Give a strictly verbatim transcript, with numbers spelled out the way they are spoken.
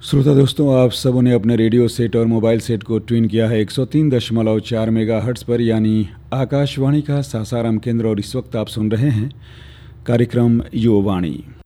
श्रोता दोस्तों, आप सबों ने अपने रेडियो सेट और मोबाइल सेट को ट्यून किया है एक सौ तीन दशमलव चार मेगा हर्ट्स पर, यानी आकाशवाणी का सासाराम केंद्र। और इस वक्त आप सुन रहे हैं कार्यक्रम युववाणी।